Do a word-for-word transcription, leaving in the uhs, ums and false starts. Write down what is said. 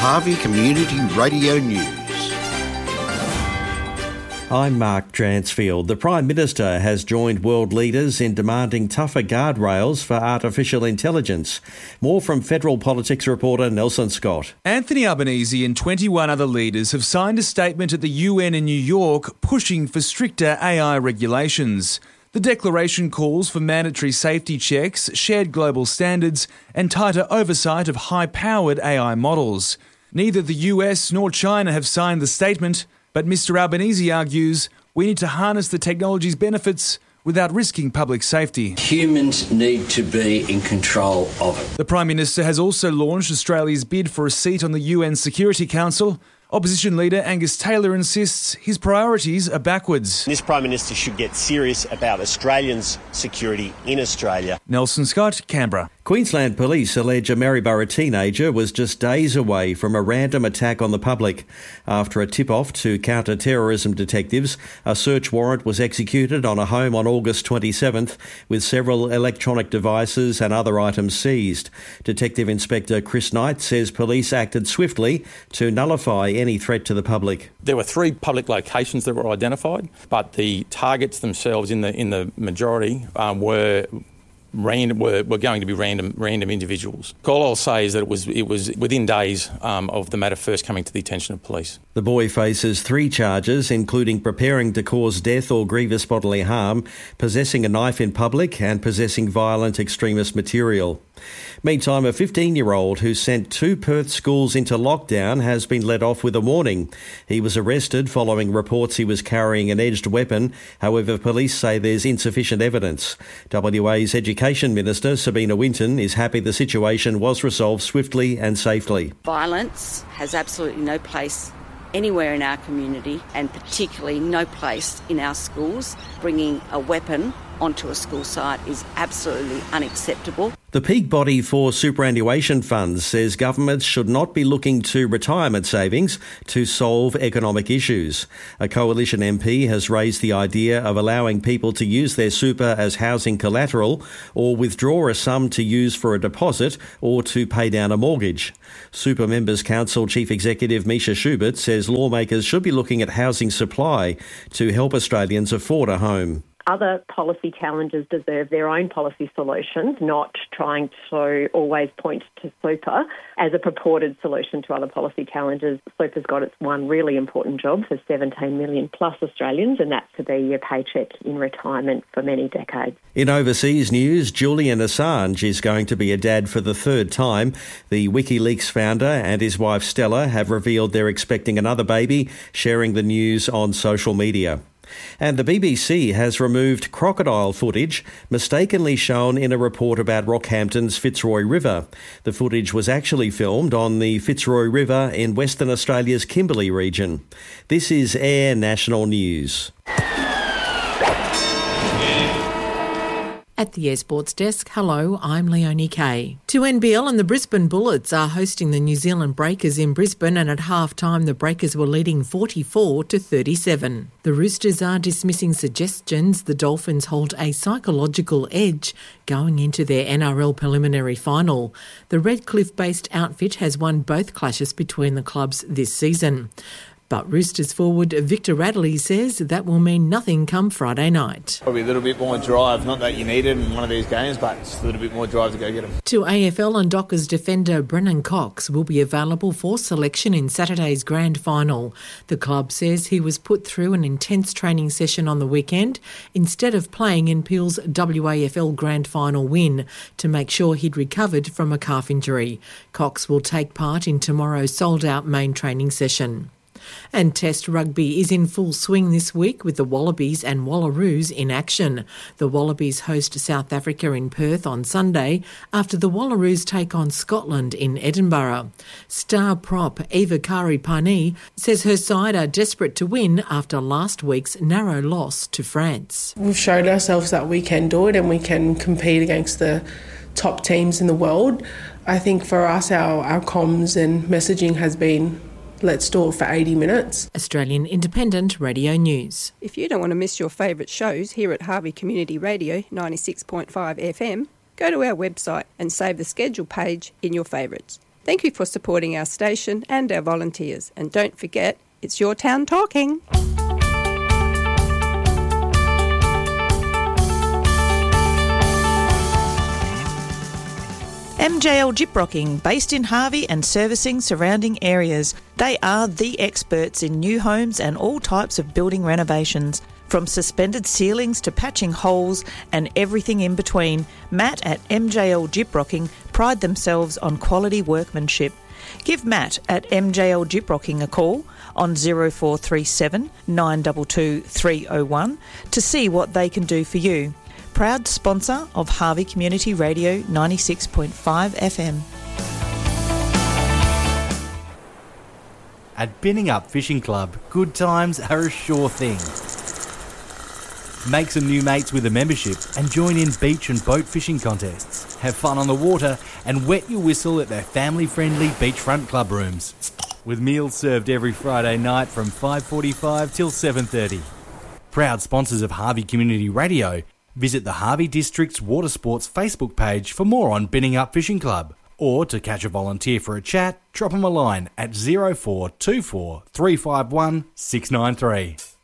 Harvey Community Radio News. I'm Mark Dransfield. The Prime Minister has joined world leaders in demanding tougher guardrails for artificial intelligence. More from Federal Politics reporter Nelson Scott. Anthony Albanese and twenty-one other leaders have signed a statement at the U N in New York pushing for stricter A I regulations. The declaration calls for mandatory safety checks, shared global standards, and tighter oversight of high-powered A I models. Neither the U S nor China have signed the statement, but Mr Albanese argues we need to harness the technology's benefits without risking public safety. Humans need to be in control of it. The Prime Minister has also launched Australia's bid for a seat on the U N Security Council. Opposition leader Angus Taylor insists his priorities are backwards. This Prime Minister should get serious about Australians' security in Australia. Nelson Scott, Canberra. Queensland police allege a Maryborough teenager was just days away from a random attack on the public. After a tip-off to counter-terrorism detectives, a search warrant was executed on a home on August twenty-seventh with several electronic devices and other items seized. Detective Inspector Chris Knight says police acted swiftly to nullify any threat to the public. There were three public locations that were identified, but the targets themselves in the in the majority um, were random were, were going to be random random individuals. All I'll say is that it was it was within days um, of the matter first coming to the attention of police. The boy faces three charges, including preparing to cause death or grievous bodily harm, possessing a knife in public and possessing violent extremist material. Meantime, a fifteen-year-old who sent two Perth schools into lockdown has been let off with a warning. He was arrested following reports he was carrying an edged weapon. However, police say there's insufficient evidence. W A's Education Minister, Sabina Winton, is happy the situation was resolved swiftly and safely. Violence has absolutely no place anywhere in our community, and particularly no place in our schools. Bringing a weapon onto a school site is absolutely unacceptable. The peak body for superannuation funds says governments should not be looking to retirement savings to solve economic issues. A Coalition M P has raised the idea of allowing people to use their super as housing collateral or withdraw a sum to use for a deposit or to pay down a mortgage. Super Members Council Chief Executive Misha Schubert says lawmakers should be looking at housing supply to help Australians afford a home. Other policy challenges deserve their own policy solutions, not trying to always point to super as a purported solution to other policy challenges. Super's got its one really important job for seventeen million plus Australians, and that's to be your paycheck in retirement for many decades. In overseas news, Julian Assange is going to be a dad for the third time. The WikiLeaks founder and his wife Stella have revealed they're expecting another baby, sharing the news on social media. And the B B C has removed crocodile footage mistakenly shown in a report about Rockhampton's Fitzroy River. The footage was actually filmed on the Fitzroy River in Western Australia's Kimberley region. This is Air National News. At the Air Sports Desk, hello, I'm Leonie Kay. To N B L, and the Brisbane Bullets are hosting the New Zealand Breakers in Brisbane, and at half-time the Breakers were leading forty-four to thirty-seven. The Roosters are dismissing suggestions the Dolphins hold a psychological edge going into their N R L preliminary final. The Redcliffe-based outfit has won both clashes between the clubs this season. But Roosters forward Victor Radley says that will mean nothing come Friday night. Probably a little bit more drive, not that you need it in one of these games, but just a little bit more drive to go get them. To A F L, and Dockers defender Brennan Cox will be available for selection in Saturday's grand final. The club says he was put through an intense training session on the weekend instead of playing in Peel's W A F L grand final win to make sure he'd recovered from a calf injury. Cox will take part in tomorrow's sold-out main training session. And Test rugby is in full swing this week with the Wallabies and Wallaroos in action. The Wallabies host South Africa in Perth on Sunday after the Wallaroos take on Scotland in Edinburgh. Star prop Eva Kari-Pani says her side are desperate to win after last week's narrow loss to France. We've shown ourselves that we can do it and we can compete against the top teams in the world. I think for us, our, our comms and messaging has been, let's do it for eighty minutes. Australian Independent Radio News. If you don't want to miss your favourite shows here at Harvey Community Radio ninety-six point five F M, go to our website and save the schedule page in your favourites. Thank you for supporting our station and our volunteers. And don't forget, it's your town talking. M J L Gyprocking, based in Harvey and servicing surrounding areas. They are the experts in new homes and all types of building renovations. From suspended ceilings to patching holes and everything in between, Matt at M J L Gyprocking pride themselves on quality workmanship. Give Matt at M J L Gyprocking a call on zero four three seven, nine two two, three oh one to see what they can do for you. Proud sponsor of Harvey Community Radio ninety-six point five F M. At Binning Up Fishing Club, good times are a sure thing. Make some new mates with a membership and join in beach and boat fishing contests. Have fun on the water and wet your whistle at their family-friendly beachfront club rooms. With meals served every Friday night from five forty-five till seven thirty. Proud sponsors of Harvey Community Radio. Visit the Harvey District's Water Sports Facebook page for more on Binning Up Fishing Club. Or to catch a volunteer for a chat, drop them a line at zero four two four, three five one, six nine three.